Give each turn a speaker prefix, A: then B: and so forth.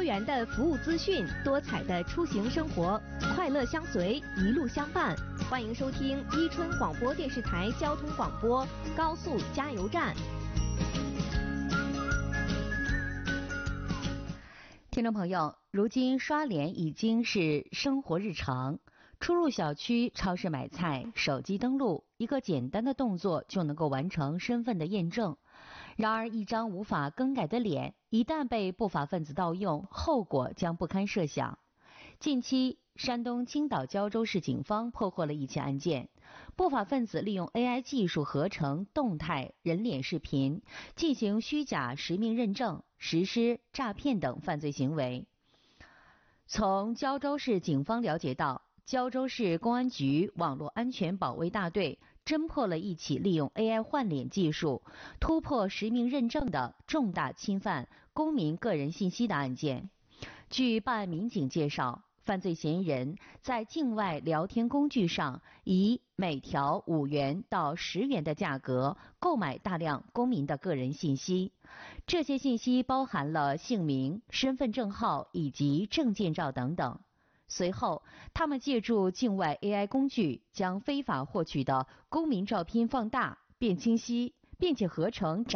A: 元的服务资讯，多彩的出行生活，快乐相随，一路相伴。欢迎收听伊春广播电视台交通广播高速加油站。
B: 听众朋友，如今刷脸已经是生活日常，出入小区、超市买菜，手机登录，一个简单的动作就能够完成身份的验证。然而，一张无法更改的脸，一旦被不法分子盗用，后果将不堪设想。近期，山东青岛胶州市警方破获了一起案件，不法分子利用 AI 技术合成动态人脸视频，进行虚假实名认证，实施诈骗等犯罪行为。从胶州市警方了解到，胶州市公安局网络安全保卫大队侦破了一起利用 AI 换脸技术突破实名认证的重大侵犯公民个人信息的案件。据办案民警介绍，犯罪嫌疑人在境外聊天工具上以每条5元到10元的价格购买大量公民的个人信息，这些信息包含了姓名、身份证号以及证件照等等。随后，他们借助境外 AI 工具，将非法获取的公民照片放大、变清晰，并且合成